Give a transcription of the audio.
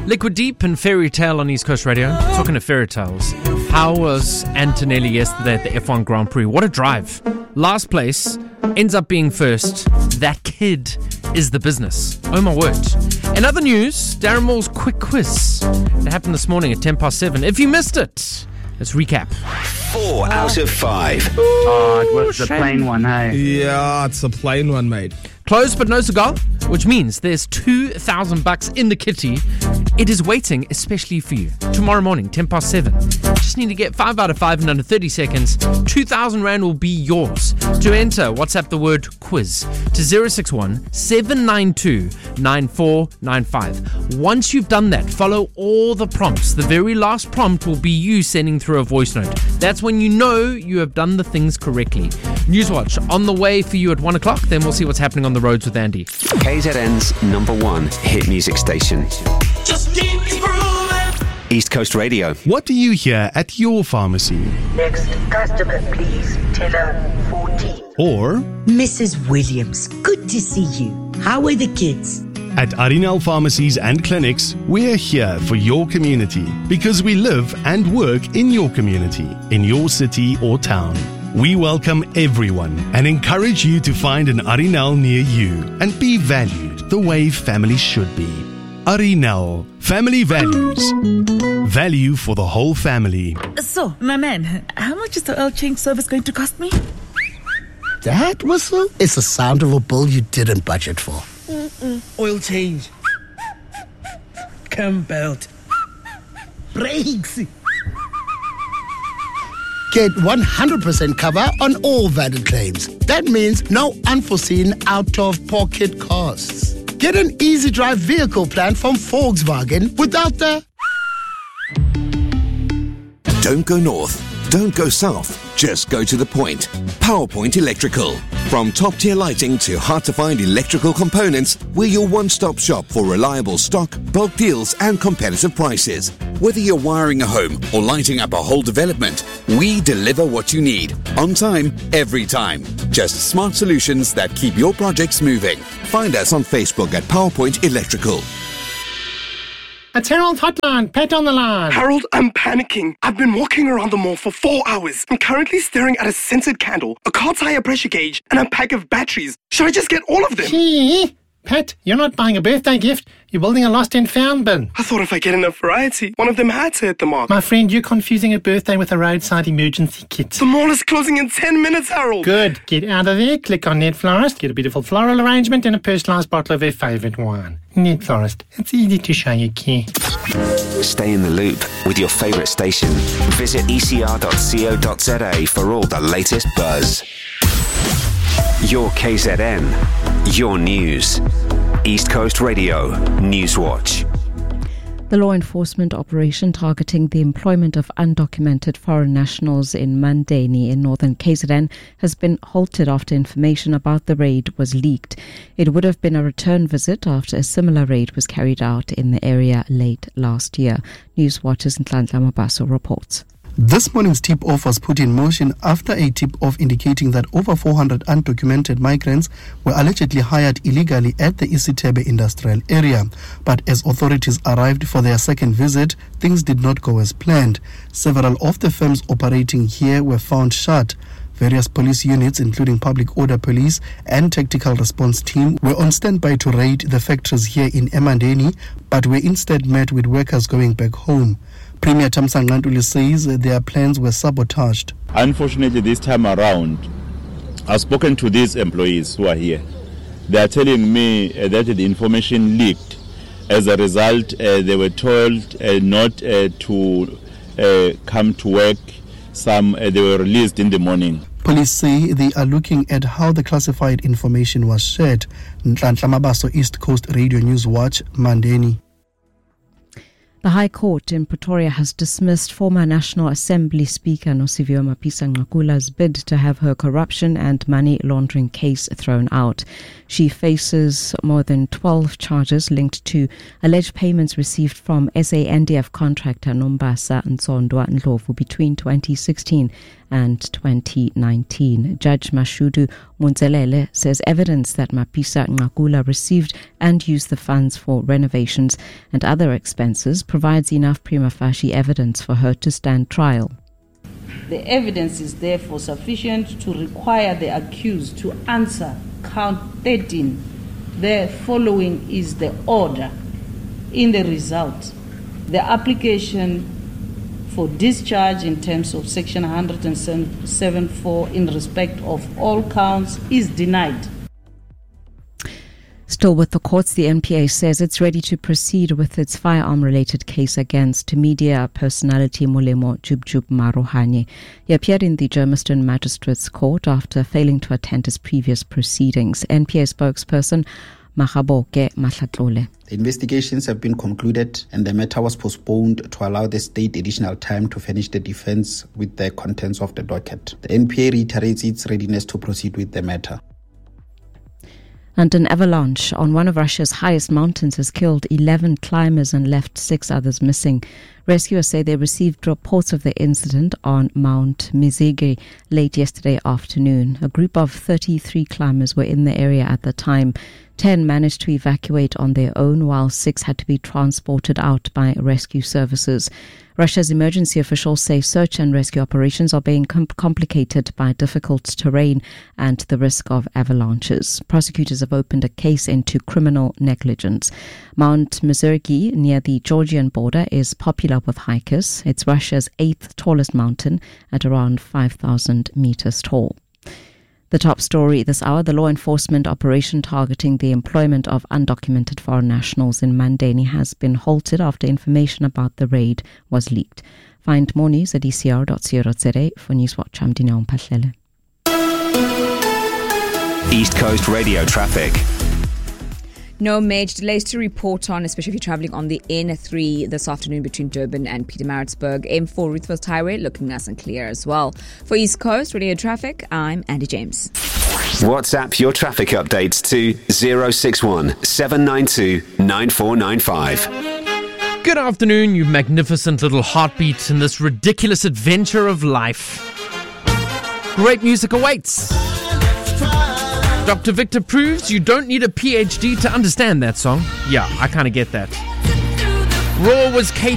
Liquid Deep and Fairy Tale on East Coast Radio. Talking to fairy tales. How was Antonelli yesterday at the F1 Grand Prix? What a drive. Last place, ends up being first. That kid is the business. Oh my word. In other news, Darren Moore's quick quiz. It happened this morning at 7:10. If you missed it, let's recap. 4 out of 5. It was a plain one, hey? Yeah, it's a plain one, mate. Close but no cigar, which means there's $2,000 in the kitty. It is waiting especially for you. Tomorrow morning, 7:10. Just need to get 5 out of 5 in under 30 seconds. 2,000 Rand will be yours. To enter, WhatsApp the word quiz to 061-792-9495. Once you've done that, follow all the prompts. The very last prompt will be you sending through a voice note. That's when you know you have done the things correctly. Newswatch on the way for you at 1 o'clock. Then we'll see what's happening on the roads with Andy. KZN's #1 hit music station. Just keep improving. East Coast Radio. What do you hear at your pharmacy? Next customer, please. Teller 14. Or Mrs. Williams, good to see you. How are the kids? at Arinal Pharmacies and Clinics, we're here for your community because we live and work in your community, in your city or town. We welcome everyone and encourage you to find an Arinal near you and be valued the way family should be. Arinal, family values. Value for the whole family. So, my man, how much is the oil change service going to cost me? That whistle is the sound of a bill you didn't budget for. Oil change. Cam belt. Brakes. Get 100% cover on all valid claims. That means no unforeseen out-of-pocket costs. Get an easy drive vehicle plan from Volkswagen without the... Don't go north. Don't go south. Just go to the point. PowerPoint Electrical. From top-tier lighting to hard-to-find electrical components, we're your one-stop shop for reliable stock, bulk deals, and competitive prices. Whether you're wiring a home or lighting up a whole development, we deliver what you need. On time, every time. Just smart solutions that keep your projects moving. Find us on Facebook at PowerPoint Electrical. It's Harold Hotline, Pat on the line. Harold, I'm panicking. I've been walking around the mall for 4 hours. I'm currently staring at a scented candle, a car tire pressure gauge, and a pack of batteries. Should I just get all of them? Gee, Pat, you're not buying a birthday gift. You're building a lost and found bin. I thought if I get enough variety, one of them had to hit the mark. My friend, you're confusing a birthday with a roadside emergency kit. The mall is closing in 10 minutes, Harold. Good. Get out of there, click on Net Florist, get a beautiful floral arrangement and a personalised bottle of their favourite wine. Net Florist. It's easy to show you care. Stay in the loop with your favourite station. Visit ecr.co.za for all the latest buzz. Your KZN. Your news. East Coast Radio. Newswatch. The law enforcement operation targeting the employment of undocumented foreign nationals in Mandeni in northern KZN has been halted after information about the raid was leaked. It would have been a return visit after a similar raid was carried out in the area late last year. Newswatch's Nhlanhla Mabaso reports. This morning's tip-off was put in motion after a tip-off indicating that over 400 undocumented migrants were allegedly hired illegally at the Isithebe industrial area. But as authorities arrived for their second visit, things did not go as planned. Several of the firms operating here were found shut. Various police units, including public order police and tactical response team, were on standby to raid the factories here in eMandeni, but were instead met with workers going back home. Premier Thamsanqa Ntuli says their plans were sabotaged. Unfortunately, this time around, I've spoken to these employees who are here. They are telling me that the information leaked. As a result, they were told not to come to work. Some they were released in the morning. Police say they are looking at how the classified information was shared. Nhlanhla Mabaso, East Coast Radio News Watch, Mandeni. The High Court in Pretoria has dismissed former National Assembly Speaker Nosiviwe Mapisa-Nqakula's bid to have her corruption and money laundering case thrown out. She faces more than 12 charges linked to alleged payments received from SANDF contractor Nombasa Nsondwa Ndlovu between 2016 and 2019. Judge Mashudu Munzelele says evidence that Mapisa Ngakula received and used the funds for renovations and other expenses provides enough prima facie evidence for her to stand trial. The evidence is therefore sufficient to require the accused to answer count 13. The following is the order. In the result, the application for discharge in terms of Section 107.4 in respect of all counts is denied. Still with the courts, the NPA says it's ready to proceed with its firearm-related case against media personality Molemo Jubjub Marohanye. He appeared in the Germiston Magistrates Court after failing to attend his previous proceedings. NPA spokesperson Mahaboke Mahlatlole. The investigations have been concluded and the matter was postponed to allow the state additional time to finish the defense with the contents of the docket. The NPA reiterates its readiness to proceed with the matter. And an avalanche on one of Russia's highest mountains has killed 11 climbers and left 6 others missing. Rescuers say they received reports of the incident on Mount Mizigi late yesterday afternoon. A group of 33 climbers were in the area at the time. 10 managed to evacuate on their own, while 6 had to be transported out by rescue services. Russia's emergency officials say search and rescue operations are being complicated by difficult terrain and the risk of avalanches. Prosecutors have opened a case into criminal negligence. Mount Mizigi, near the Georgian border, is popular with hikers. It's Russia's 8th tallest mountain at around 5,000 meters tall. The top story this hour, the law enforcement operation targeting the employment of undocumented foreign nationals in Mandeni has been halted after information about the raid was leaked. Find more news at ecr.co.za. For Newswatch, I'm Dineo Mpahlele. East Coast Radio traffic. No major delays to report on, especially if you're travelling on the N3 this afternoon between Durban and Pietermaritzburg. M4 Ruthville Highway looking nice and clear as well. For East Coast Radio Traffic, I'm Andy James. WhatsApp your traffic updates to 061 792 9495. Good afternoon, you magnificent little heartbeat in this ridiculous adventure of life. Great music awaits. Dr. Victor proves you don't need a PhD to understand that song. Yeah, I kind of get that. Raw was Kate